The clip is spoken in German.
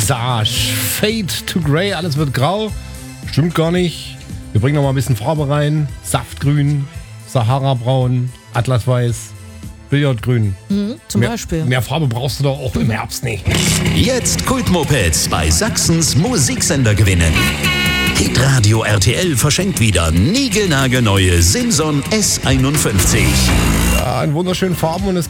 Visage, Fade to Grey, alles wird grau. Stimmt gar nicht. Wir bringen noch mal ein bisschen Farbe rein. Saftgrün, Sahara-Braun, Atlasweiß, Billardgrün. Zum Beispiel. Mehr Farbe brauchst du doch auch im Herbst nicht. Jetzt Kultmopeds bei Sachsens Musiksender gewinnen. Hitradio RTL verschenkt wieder niegelnagelneue Simson S51. Ja, in wunderschönen Farben und es